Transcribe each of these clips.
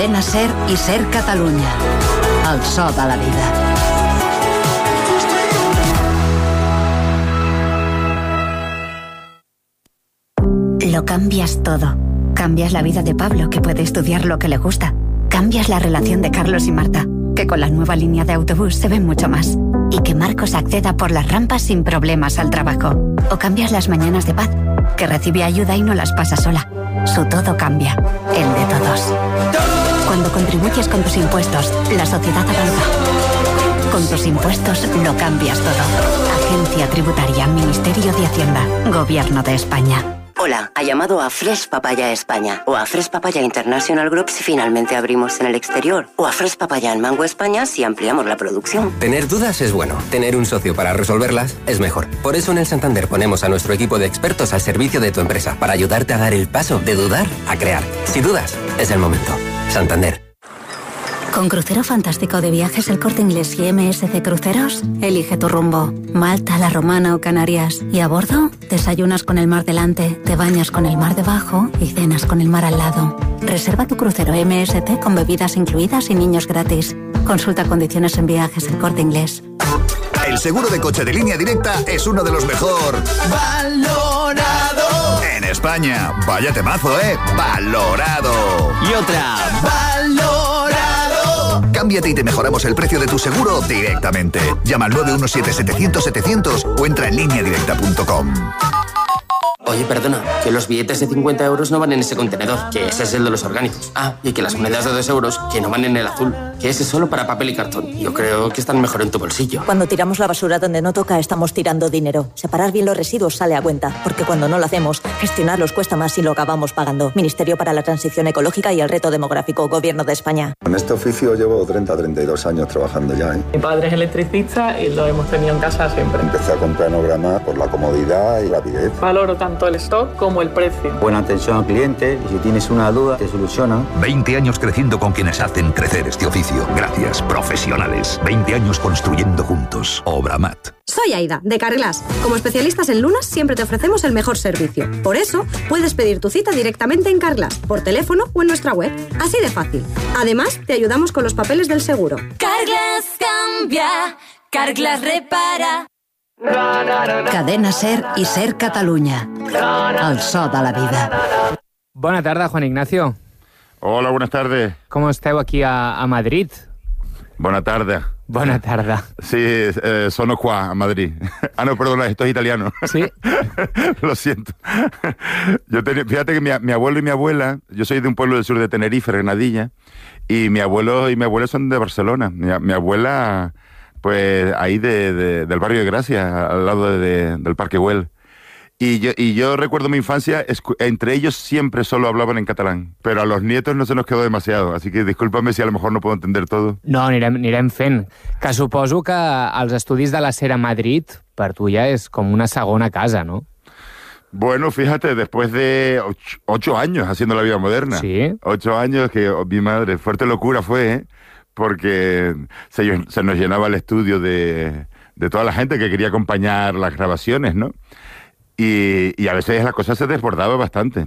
Cadena Ser i Ser Catalunya. El so de la vida. Lo cambias todo. Cambias la vida de Pablo, que puede estudiar lo que le gusta. Cambias la relación de Carlos y Marta, que con la nueva línea de autobús se ven mucho más. Y que Marcos acceda por las rampas sin problemas al trabajo. O cambias las mañanas de Paz, que recibe ayuda y no las pasa sola. Su todo cambia, el de todos. Cuando contribuyes con tus impuestos, la sociedad avanza. Con tus impuestos lo cambias todo. Agencia Tributaria, Ministerio de Hacienda, Gobierno de España. Hola, ha llamado a Fresh Papaya España o a Fresh Papaya International Group si finalmente abrimos en el exterior o a Fresh Papaya en Mango España si ampliamos la producción. Tener dudas es bueno, tener un socio para resolverlas es mejor. Por eso en el Santander ponemos a nuestro equipo de expertos al servicio de tu empresa para ayudarte a dar el paso de dudar a crear. Si dudas, es el momento. Santander. Con Crucero Fantástico de Viajes El Corte Inglés y MSC Cruceros, elige tu rumbo. Malta, La Romana o Canarias. Y a bordo, desayunas con el mar delante, te bañas con el mar debajo y cenas con el mar al lado. Reserva tu crucero MSC con bebidas incluidas y niños gratis. Consulta condiciones en Viajes El Corte Inglés. El seguro de coche de Línea Directa es uno de los mejor valorado en España. Vaya temazo, valorado. Y otra, valorado. Cámbiate y te mejoramos el precio de tu seguro directamente. Llama al 917-700-700 o entra en lineadirecta.com. Oye, perdona, que los billetes de 50 euros no van en ese contenedor, que ese es el de los orgánicos. Ah, y que las monedas de 2 euros, que no van en el azul, que ese es solo para papel y cartón. Yo creo que están mejor en tu bolsillo. Cuando tiramos la basura donde no toca, estamos tirando dinero. Separar bien los residuos sale a cuenta, porque cuando no lo hacemos, gestionarlos cuesta más y lo acabamos pagando. Ministerio para la Transición Ecológica y el Reto Demográfico, Gobierno de España. En este oficio llevo 32 años trabajando ya. Mi padre es electricista y lo hemos tenido en casa siempre. Empecé a comprar Planograma por la comodidad y la rapidez. Valoro tanto el stock como el precio. Buena atención al cliente y si tienes una duda te soluciona. 20 años creciendo con quienes hacen crecer este oficio. Gracias, profesionales. 20 años construyendo juntos. Obramat. Soy Aida, de Carglass. Como especialistas en lunas, siempre te ofrecemos el mejor servicio. Por eso, puedes pedir tu cita directamente en Carglass, por teléfono o en nuestra web. Así de fácil. Además, te ayudamos con los papeles del seguro. Carglass cambia, Carglass repara. Cadena Ser i Ser Catalunya. El so de la vida. Bona tarda, Juan Ignacio. Hola, buenas tardes. Com esteu aquí a Madrid? Bona tarda. Bona tarda. Sí, sono qua, a Madrid. Ah, no, perdona, esto es italiano. Sí. Lo siento. Fíjate que mi abuelo y mi abuela, yo soy de un pueblo del sur de Tenerife, Granadilla, y mi abuelo y mi abuela son de Barcelona. Mi abuela, pues ahí del barrio de Gracia, al lado del Parque Güell. Y yo recuerdo mi infancia, entre ellos siempre solo hablaban en catalán, però a los nietos no se nos quedó demasiado, así que discúlpame si a lo mejor no puedo entender todo. No, anirem fent. Que suposo que els estudis de la SER a Madrid, per tu ja és com una segona casa, ¿no? Bueno, fíjate, después de 8 años haciendo la vida moderna. Sí. 8 años que, mi madre, fuerte locura fue, porque se nos llenaba el estudio de toda la gente que quería acompañar las grabaciones, ¿no? Y a veces la cosa se desbordaba bastante.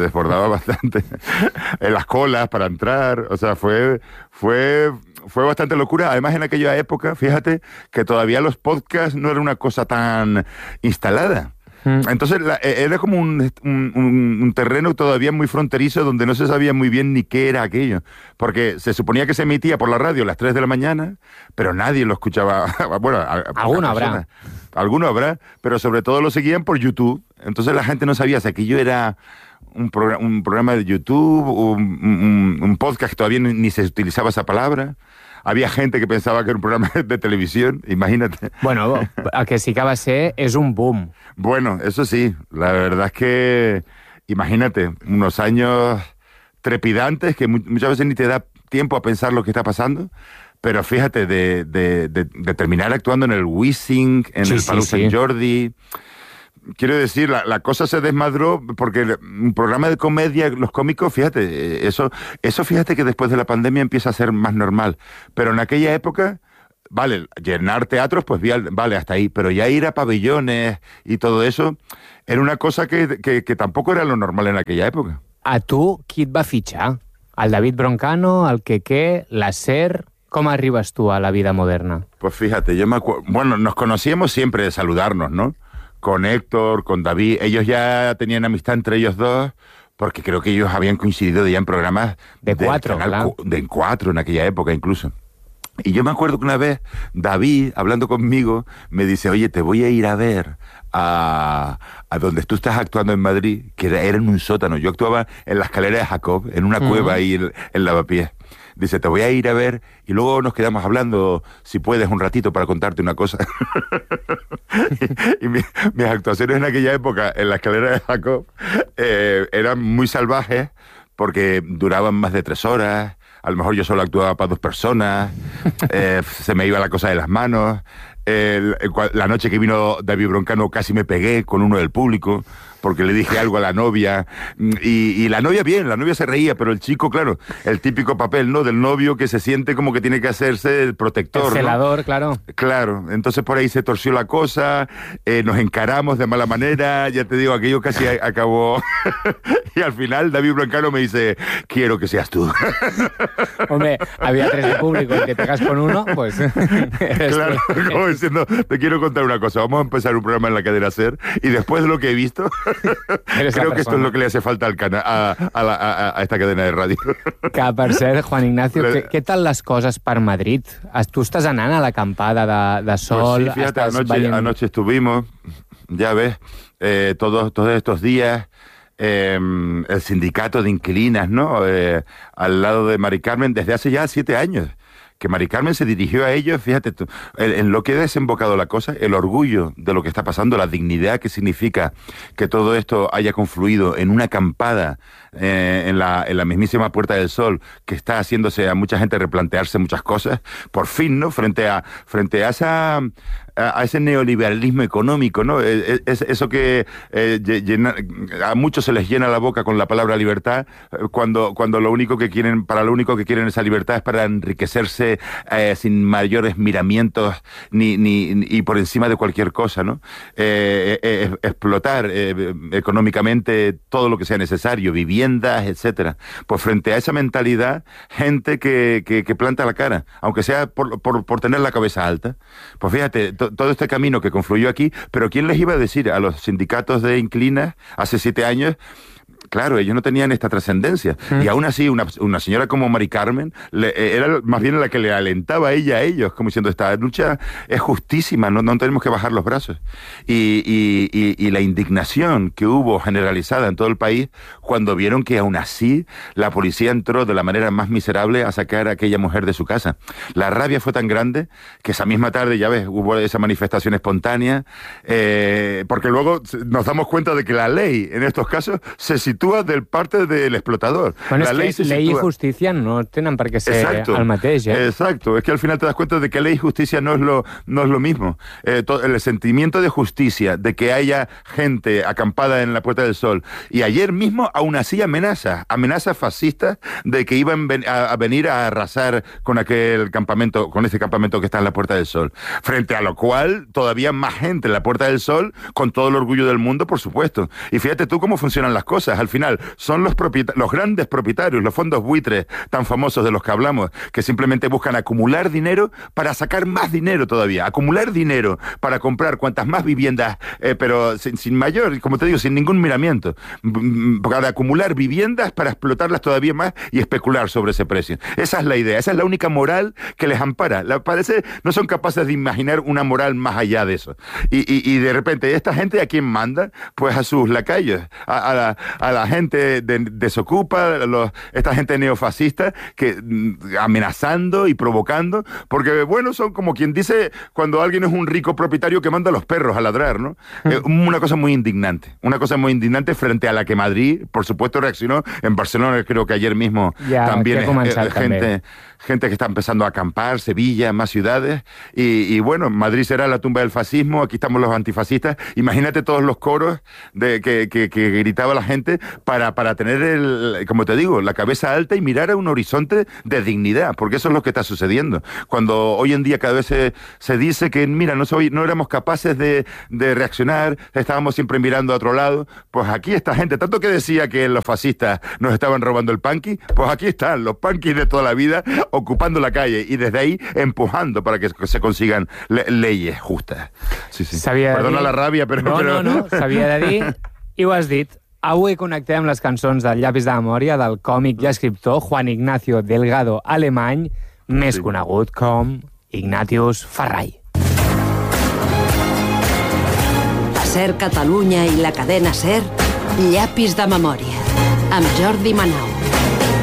En las colas para entrar, o sea, fue bastante locura. Además, en aquella época, fíjate, que todavía los podcasts no eran una cosa tan instalada. Entonces era como un terreno todavía muy fronterizo donde no se sabía muy bien ni qué era aquello, porque se suponía que se emitía por la radio a las 3 de la mañana, pero nadie lo escuchaba. Bueno, alguno habrá, pero sobre todo lo seguían por YouTube. Entonces la gente no sabía si aquello era un programa de YouTube, un podcast, que todavía ni se utilizaba esa palabra. Había gente que pensaba que era un programa de televisión, imagínate. Bueno, el que sí que va ser és un boom. Bueno, eso sí, la verdad es que, imagínate, unos años trepidantes que muchas veces ni te da tiempo a pensar lo que está pasando, pero fíjate, de terminar actuando en el Wizzing, en el Palau Sant Jordi. Quiero decir, la cosa se desmadró porque un programa de comedia, los cómicos, fíjate, eso fíjate que después de la pandemia empieza a ser más normal. Pero en aquella época, vale, llenar teatros, pues vale, hasta ahí. Pero ya ir a pabellones y todo eso, era una cosa que tampoco era lo normal en aquella época. A tu, qui et va fitxar? El David Broncano, el Quequé, la SER... ¿Cómo arribas tú a la vida moderna? Pues fíjate, yo me acuerdo... Bueno, nos conocíamos siempre de saludarnos, ¿no? Con Héctor, con David. Ellos ya tenían amistad entre ellos dos, porque creo que ellos habían coincidido ya en programas... De cuatro, claro. De cuatro en aquella época incluso. Y yo me acuerdo que una vez David, hablando conmigo, me dice, oye, te voy a ir a ver a donde tú estás actuando en Madrid, que era en un sótano. Yo actuaba en la escalera de Jacob, en una cueva ahí en Lavapiés. Dice, te voy a ir a ver y luego nos quedamos hablando, si puedes, un ratito para contarte una cosa. y mis actuaciones en aquella época en la escalera de Jacob eran muy salvajes porque duraban más de 3 horas. A lo mejor yo solo actuaba para 2 personas, se me iba la cosa de las manos. La noche que vino David Broncano casi me pegué con uno del público porque le dije algo a la novia y la novia bien, la novia se reía, pero el chico, claro, el típico papel, ¿no? Del novio que se siente como que tiene que hacerse el protector, el celador, ¿no? Claro. Claro, entonces por ahí se torció la cosa, nos encaramos de mala manera, ya te digo, aquello casi acabó y al final David Broncano me dice, quiero que seas tú. Hombre, había 3 de público y te pegas con uno, pues... Claro, como diciendo, te quiero contar una cosa, vamos a empezar un programa en la cadena SER y después de lo que he visto, creo que esto es lo que le hace falta al a esta cadena de radio. Que per cert, Juan Ignacio, què tal les coses per Madrid? Tu estàs anant a l'acampada de sol? Pues sí, fíjate, anoche estuvimos, ya ves, todos estos días, el sindicato de inquilinas, ¿no? Al lado de Mari Carmen desde hace ya 7 años. Que Mari Carmen se dirigió a ellos, fíjate tú, en lo que ha desembocado la cosa, el orgullo de lo que está pasando, la dignidad que significa que todo esto haya confluido en una acampada en la mismísima Puerta del Sol, que está haciéndose a mucha gente replantearse muchas cosas, por fin, ¿no? Frente a ese neoliberalismo económico, ¿no? Eso que a muchos se les llena la boca con la palabra libertad, cuando lo único que quieren esa libertad es para enriquecerse sin mayores miramientos ni por encima de cualquier cosa, ¿no? Explotar económicamente todo lo que sea necesario, viviendas, etcétera. Pues frente a esa mentalidad, gente que planta la cara, aunque sea por tener la cabeza alta. Pues fíjate, todo este camino que confluyó aquí, pero ¿quién les iba a decir a los sindicatos de inquilinas hace 7 años? Claro, ellos no tenían esta trascendencia. Y aún así, una señora como Mari Carmen era más bien la que le alentaba a ellos, como diciendo, esta lucha es justísima, no tenemos que bajar los brazos. Y la indignación que hubo generalizada en todo el país cuando vieron que aún así la policía entró de la manera más miserable a sacar a aquella mujer de su casa. La rabia fue tan grande que esa misma tarde, ya ves, hubo esa manifestación espontánea, porque luego nos damos cuenta de que la ley, en estos casos, se sitúa del parte del explotador. Bueno, la ley i justícia no tenen per què ser el mateix, Exacto, es que al final te das cuenta de que ley y justicia no es lo mismo. El sentimiento de justicia, de que haya gente acampada en la Puerta del Sol, y ayer mismo aún así amenazas fascistas de que iban a venir a arrasar con aquel campamento, con ese campamento que está en la Puerta del Sol. Frente a lo cual, todavía más gente en la Puerta del Sol, con todo el orgullo del mundo, por supuesto. Y fíjate tú cómo funcionan las cosas. Al final, son los grandes propietarios, los fondos buitres tan famosos de los que hablamos, que simplemente buscan acumular dinero para sacar más dinero todavía, acumular dinero para comprar cuantas más viviendas, pero sin mayor, como te digo, sin ningún miramiento, para acumular viviendas para explotarlas todavía más y especular sobre ese precio. Esa es la idea, esa es la única moral que les ampara. Parece no son capaces de imaginar una moral más allá de eso. Y de repente, ¿esta gente a quién manda? Pues a sus lacayos, a la gente de desocupa, esta gente neofascista que amenazando y provocando, porque bueno, son como quien dice cuando alguien es un rico propietario que manda a los perros a ladrar, ¿no? Una cosa muy indignante frente a la que Madrid, por supuesto, reaccionó. En Barcelona creo que ayer mismo también gente que está empezando a acampar, Sevilla, más ciudades, y bueno, Madrid será la tumba del fascismo, aquí estamos los antifascistas. Imagínate todos los coros que gritaba la gente para tener, como te digo, la cabeza alta y mirar a un horizonte de dignidad, porque eso es lo que está sucediendo. Cuando hoy en día cada vez se dice que, mira, no éramos capaces de reaccionar, estábamos siempre mirando a otro lado, pues aquí esta gente, tanto que decía que los fascistas nos estaban robando el punky, pues aquí están los punkis de toda la vida ocupando la calle y desde ahí empujando para que se consigan leyes justas. Sí. Perdona la ràbia, però... No, s'havia de dir, i ho has dit. Avui connectem amb les cançons del Llapis de memòria del còmic i escriptor Juan Ignacio Delgado Alemany, més conegut com Ignatius Farray. A SER Catalunya i la cadena SER, Llapis de memòria, amb Jordi Manau.